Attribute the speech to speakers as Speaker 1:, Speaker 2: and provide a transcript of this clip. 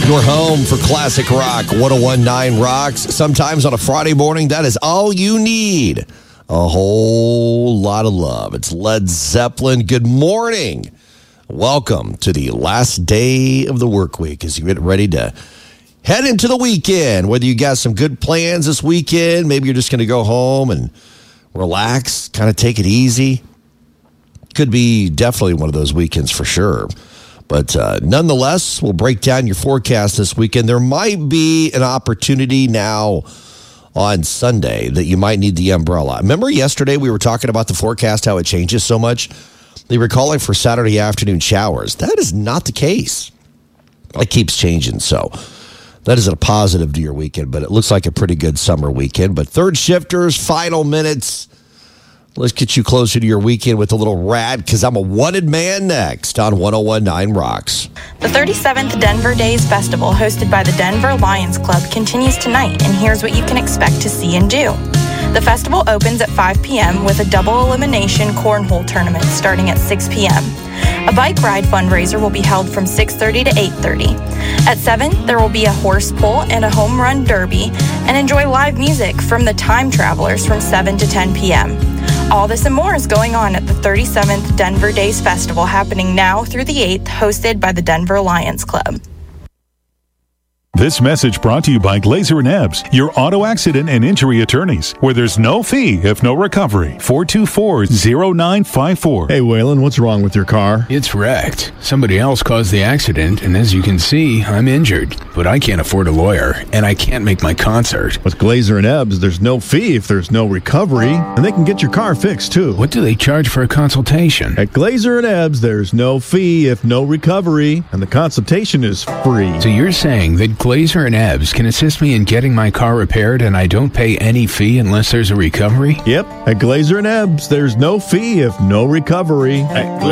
Speaker 1: Your home for classic rock, 101.9 Rocks. Sometimes on a Friday morning, that is all you need. A whole lot of love. It's Led Zeppelin. Good morning. Welcome to the last day of the work week as you get ready to head into the weekend. Whether you got some good plans this weekend, maybe you're just going to go home and relax, kind of take it easy. Could be definitely one of those weekends for sure. But nonetheless, we'll break down your forecast this weekend. There might be an opportunity now on Sunday that you might need the umbrella. Remember yesterday we were talking about the forecast, how it changes so much? They were calling for Saturday afternoon showers. That is not the case. It keeps changing, so that is a positive to your weekend, but it looks like a pretty good summer weekend. But third shifters, final minutes. Let's get you closer to your weekend with a little rad, because I'm a wanted man next on 101.9 Rocks.
Speaker 2: The 37th Denver Days Festival, hosted by the Denver Lions Club, continues tonight, and here's what you can expect to see and do. The festival opens at 5 p.m. with a double elimination cornhole tournament starting at 6 p.m. A bike ride fundraiser will be held from 6:30 to 8:30. At 7, there will be a horse pull and a home run derby, and enjoy live music from the Time Travelers from 7 to 10 p.m. All this and more is going on at the 37th Denver Days Festival, happening now through the 8th, hosted by the Denver Lions Club.
Speaker 3: This message brought to you by Glazer & Ebbs, your auto accident and injury attorneys, where there's no fee if no recovery. 424-0954.
Speaker 4: Hey, Waylon, what's wrong with your car?
Speaker 5: It's wrecked. Somebody else caused the accident, and as you can see, I'm injured. But I can't afford a lawyer, and I can't make my concert.
Speaker 4: With Glazer & Ebbs, there's no fee if there's no recovery, and they can get your car fixed, too.
Speaker 5: What do they charge for a consultation?
Speaker 4: At Glazer & Ebbs, there's no fee if no recovery, and the consultation is free.
Speaker 5: So you're saying that Glazer & Ebbs can assist me in getting my car repaired and I don't pay any fee unless there's a recovery?
Speaker 4: Yep. At Glazer & Ebbs, there's no fee if no recovery. At